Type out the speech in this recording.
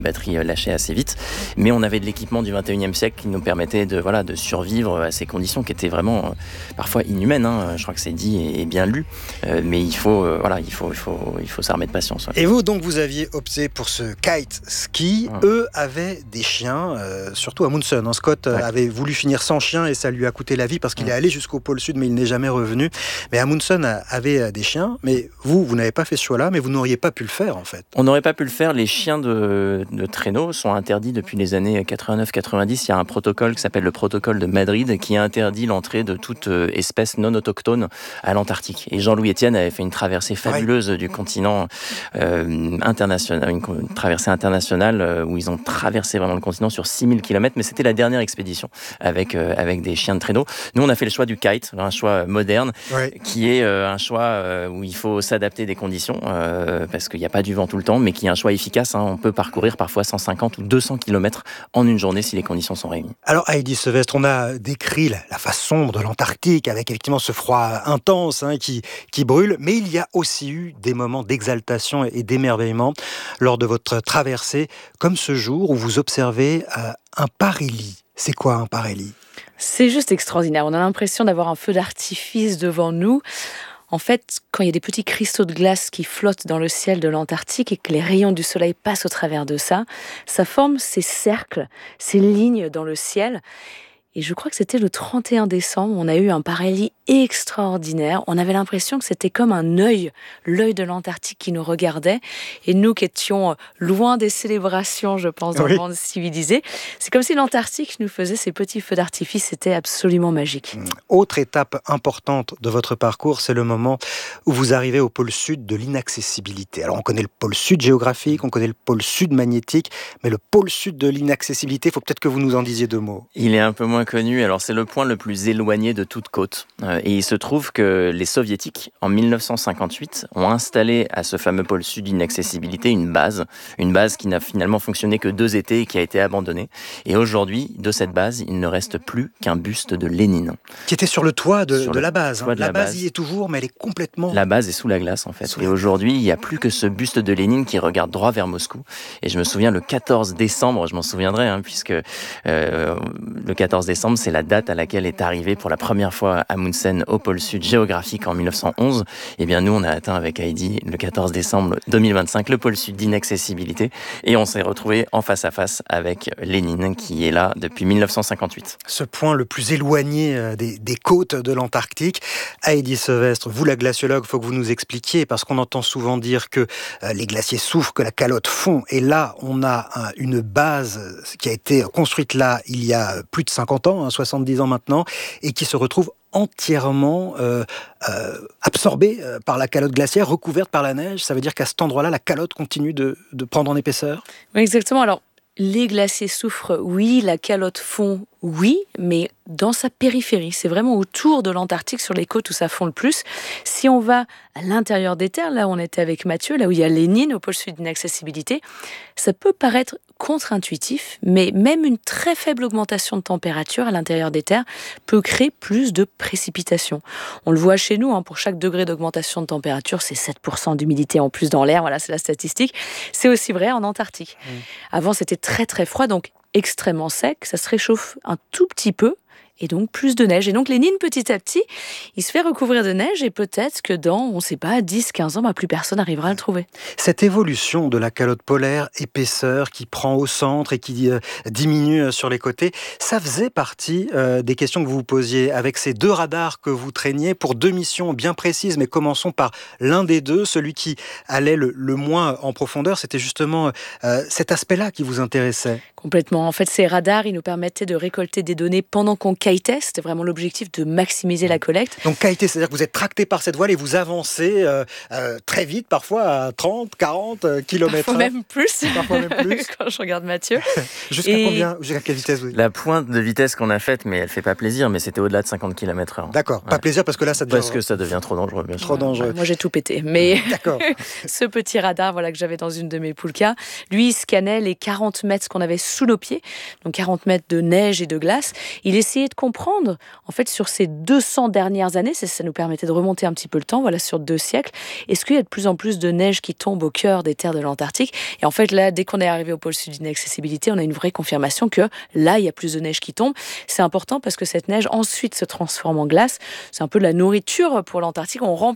batterie lâchait assez vite, mais on avait de l'équipement du 21e siècle qui nous permettait de survivre à ces conditions qui étaient vraiment parfois inhumaines. Je crois que c'est dit et bien lu, mais il faut s'armer de patience. Et vous, donc, vous aviez opté pour ce kite ski. Eux avaient des chiens, surtout Amundsen. Scott avait voulu finir sans chien et ça lui a coûté la vie parce qu'il est allé jusqu'au pôle sud, mais il n'est jamais revenu. Mais Amundsen avait des chiens, mais vous n'avez pas fait ce choix-là, mais vous n'auriez pas pu le faire, en fait. On n'aurait pas pu le faire. Les chiens de traîneau sont interdits depuis les années 89-90. Il y a un protocole qui s'appelle le protocole de Madrid qui interdit l'entrée de toute espèce non autochtone à l'Antarctique. Et Jean-Louis Etienne avait fait une traversée fabuleuse du continent international, une traversée internationale où ils ont traversé vraiment le continent sur 6000 km, mais c'était la dernière expédition avec des chiens de traîneau. Nous, on a fait le choix du kite, un choix moderne, qui est un choix où il faut s'adapter des conditions, parce qu'il n'y a pas du vent tout le temps, mais qui est un choix efficace. On peut parcourir parfois 150 ou 200 km en une journée si les conditions sont réunies. Alors Heidi Sevestre, on a décrit la face sombre de l'Antarctique avec effectivement ce froid intense qui brûle, mais il y a aussi eu des moments d'exaltation et d'émerveillement lors de votre traversée, comme ce jour où vous observez un parélie. C'est quoi un parélie ? C'est juste extraordinaire, on a l'impression d'avoir un feu d'artifice devant nous. En fait, quand il y a des petits cristaux de glace qui flottent dans le ciel de l'Antarctique et que les rayons du soleil passent au travers de ça, ça forme ces cercles, ces lignes dans le ciel. Et je crois que c'était le 31 décembre, on a eu un parélie extraordinaire. On avait l'impression que c'était comme un œil, l'œil de l'Antarctique qui nous regardait. Et nous qui étions loin des célébrations, je pense, dans le monde civilisé, c'est comme si l'Antarctique nous faisait ces petits feux d'artifice. C'était absolument magique. Autre étape importante de votre parcours, c'est le moment où vous arrivez au pôle sud de l'inaccessibilité. Alors on connaît le pôle sud géographique, on connaît le pôle sud magnétique, mais le pôle sud de l'inaccessibilité, il faut peut-être que vous nous en disiez deux mots. Il est un peu moins connu. Alors c'est le point le plus éloigné de toute côte. Et il se trouve que les soviétiques, en 1958, ont installé à ce fameux pôle sud d'inaccessibilité une base qui n'a finalement fonctionné que 2 étés et qui a été abandonnée. Et aujourd'hui, de cette base, il ne reste plus qu'un buste de Lénine. Qui était sur le toit de la base. La base y est toujours, mais elle est complètement... La base est sous la glace, en fait. Et aujourd'hui, il n'y a plus que ce buste de Lénine qui regarde droit vers Moscou. Et je me souviens, le 14 décembre, je m'en souviendrai, puisque le 14 décembre, c'est la date à laquelle est arrivé pour la première fois Amundsen au pôle sud géographique en 1911. Eh bien, nous, on a atteint avec Heidi le 14 décembre 2025 le pôle sud d'inaccessibilité et on s'est retrouvé en face à face avec Lénine qui est là depuis 1958. Ce point le plus éloigné des côtes de l'Antarctique. Heidi Sevestre, vous la glaciologue, il faut que vous nous expliquiez parce qu'on entend souvent dire que les glaciers souffrent, que la calotte fond. Et là, on a une base qui a été construite là il y a plus de 50 ans, 70 ans maintenant, et qui se retrouve entièrement absorbée par la calotte glaciaire, recouverte par la neige. Ça veut dire qu'à cet endroit-là, la calotte continue de prendre en épaisseur ? Oui, exactement. Alors, les glaciers souffrent, oui, la calotte fond, oui, mais dans sa périphérie. C'est vraiment autour de l'Antarctique, sur les côtes où ça fond le plus. Si on va à l'intérieur des terres, là où on était avec Mathieu, là où il y a Lénine, au pôle sud d'inaccessibilité, ça peut paraître contre-intuitif, mais même une très faible augmentation de température à l'intérieur des terres peut créer plus de précipitations. On le voit chez nous, pour chaque degré d'augmentation de température, c'est 7% d'humidité en plus dans l'air, voilà, c'est la statistique. C'est aussi vrai en Antarctique. Avant, c'était très très froid, donc extrêmement sec, ça se réchauffe un tout petit peu, et donc plus de neige. Et donc Lénine, petit à petit, il se fait recouvrir de neige et peut-être que dans, on ne sait pas, 10-15 ans, plus personne n'arrivera à le trouver. Cette évolution de la calotte polaire, épaisseur qui prend au centre et qui diminue sur les côtés, ça faisait partie des questions que vous vous posiez avec ces 2 radars que vous traîniez pour 2 missions bien précises. Mais commençons par l'un des 2, celui qui allait le moins en profondeur. C'était justement cet aspect-là qui vous intéressait. Complètement. En fait, ces radars, ils nous permettaient de récolter des données pendant qu'on kitait. C'était vraiment l'objectif de maximiser la collecte. Donc kiter, c'est-à-dire que vous êtes tracté par cette voile et vous avancez très vite, parfois à 30, 40 km/h. Parfois même plus. Quand je regarde Mathieu. Jusqu'à quelle vitesse vous... La pointe de vitesse qu'on a faite, mais elle fait pas plaisir, mais c'était au-delà de 50 km/h. D'accord, pas plaisir parce que là ça devient... Parce que ça devient trop dangereux, bien sûr. Trop dangereux. Moi j'ai tout pété, mais d'accord. Ce petit radar que j'avais dans une de mes poulkas, lui il scannait les 40 mètres qu'on avait sous nos pieds, donc 40 mètres de neige et de glace. Il essayait de comprendre, en fait, sur ces 200 dernières années, ça nous permettait de remonter un petit peu le temps, voilà, sur 2 siècles, est-ce qu'il y a de plus en plus de neige qui tombe au cœur des terres de l'Antarctique? Et en fait, là, dès qu'on est arrivé au pôle sud d'inaccessibilité, on a une vraie confirmation que là, il y a plus de neige qui tombe. C'est important parce que cette neige ensuite se transforme en glace. C'est un peu de la nourriture pour l'Antarctique. On